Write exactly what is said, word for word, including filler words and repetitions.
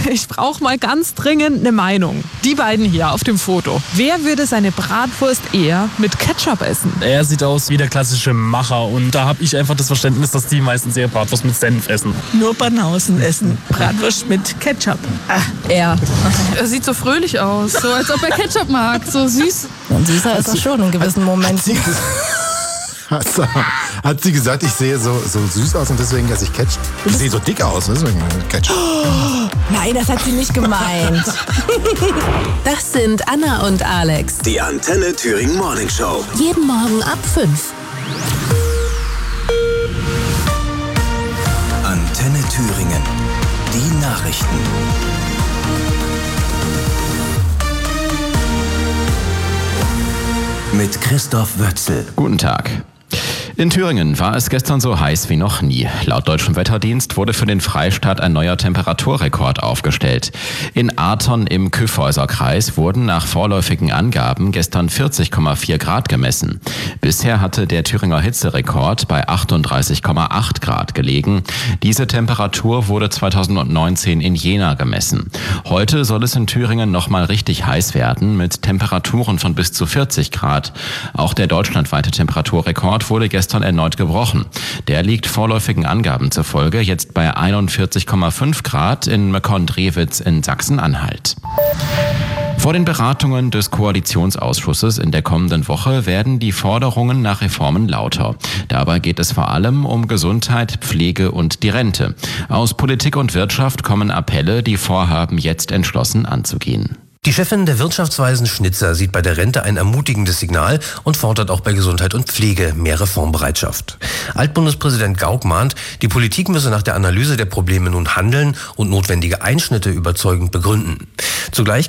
ich brauche mal ganz dringend eine Meinung. Die beiden hier auf dem Foto. Wer würde seine Bratwurst eher mit Ketchup essen? Er sieht aus wie der klassische Macher und da habe ich einfach das Verständnis, dass die meisten ihre Bratwurst mit Senf essen. Nur Banausen essen Bratwurst mit Ketchup. Ah, er. Er sieht so fröhlich aus, so als ob er Ketchup mag, so süß. Und süßer ist er schon in gewissen Momenten. Hat sie, hat sie gesagt, ich sehe so, so süß aus und deswegen esse ich Ketchup? Ich sehe so dick aus, deswegen Ketchup. Oh, nein, das hat sie nicht gemeint. Das sind Anna und Alex. Die Antenne Thüringen Morning Show. Jeden Morgen ab fünf. Antenne Thüringen. Die Nachrichten. Mit Christoph Wötzel. Guten Tag. In Thüringen war es gestern so heiß wie noch nie. Laut deutschem Wetterdienst wurde für den Freistaat ein neuer Temperaturrekord aufgestellt. In Arton im Kyffhäuser-Kreis wurden nach vorläufigen Angaben gestern vierzig Komma vier Grad gemessen. Bisher hatte der Thüringer Hitzerekord bei achtunddreißig Komma acht Grad gelegen. Diese Temperatur wurde zweitausendneunzehn in Jena gemessen. Heute soll es in Thüringen nochmal richtig heiß werden mit Temperaturen von bis zu vierzig Grad. Auch der deutschlandweite Temperaturrekord wurde gestern erneut gebrochen. Der liegt vorläufigen Angaben zufolge jetzt bei einundvierzig Komma fünf Grad in Meckern-Drewitz in Sachsen-Anhalt. Vor den Beratungen des Koalitionsausschusses in der kommenden Woche werden die Forderungen nach Reformen lauter. Dabei geht es vor allem um Gesundheit, Pflege und die Rente. Aus Politik und Wirtschaft kommen Appelle, die Vorhaben jetzt entschlossen anzugehen. Die Chefin der Wirtschaftsweisen Schnitzer sieht bei der Rente ein ermutigendes Signal und fordert auch bei Gesundheit und Pflege mehr Reformbereitschaft. Altbundespräsident Gauck mahnt, die Politik müsse nach der Analyse der Probleme nun handeln und notwendige Einschnitte überzeugend begründen. Zugleich